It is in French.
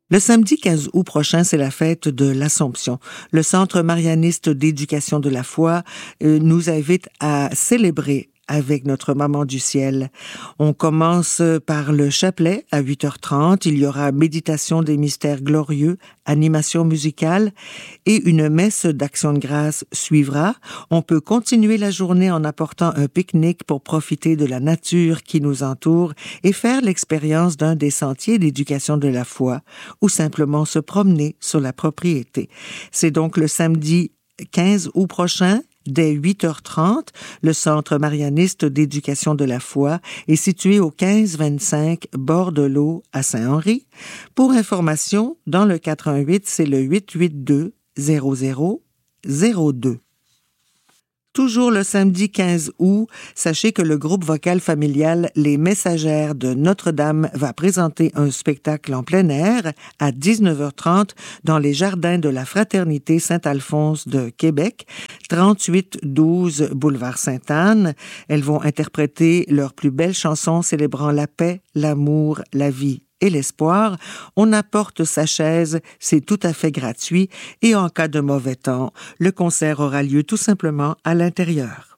Le samedi 15 août prochain, c'est la fête de l'Assomption. Le Centre marianiste d'éducation de la foi nous invite à célébrer avec notre Maman du Ciel. On commence par le chapelet à 8h30. Il y aura méditation des mystères glorieux, animation musicale et une messe d'action de grâce suivra. On peut continuer la journée en apportant un pique-nique pour profiter de la nature qui nous entoure et faire l'expérience d'un des sentiers d'éducation de la foi ou simplement se promener sur la propriété. C'est donc le samedi 15 août prochain. Dès 8h30, le Centre marianiste d'éducation de la foi est situé au 1525 bord de l'eau à Saint-Henri. Pour information, dans le 418, c'est le 882-0002. Toujours le samedi 15 août, sachez que le groupe vocal familial Les Messagères de Notre-Dame va présenter un spectacle en plein air à 19h30 dans les jardins de la Fraternité Saint-Alphonse de Québec, 3812 boulevard Sainte-Anne. Elles vont interpréter leurs plus belles chansons célébrant la paix, l'amour, la vie et l'espoir. On apporte sa chaise, c'est tout à fait gratuit et en cas de mauvais temps, le concert aura lieu tout simplement à l'intérieur.